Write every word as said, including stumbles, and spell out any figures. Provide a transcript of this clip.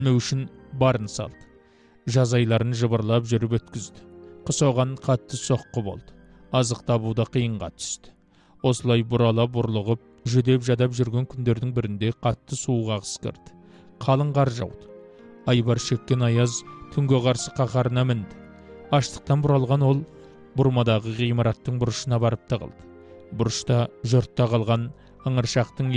үшін барын салды. Жаз айларын жыбырлап жүріп өткізді. Қыс оған қатты соққы болды. Азық табуда қиынға түсті. Осылай бұрала бұрлығып, жүдеп жадап жүрген күндердің бірінде қатты суық ағыс кірді. Қалың қар жауды. Айбар шеккен аяз түнге қарсы қаһарына мінді. Аштықтан бұралған ол бұрмадағы ғимараттың бұрышына барып тығылды. Бұрышта жұртта қалған ыңыршақтың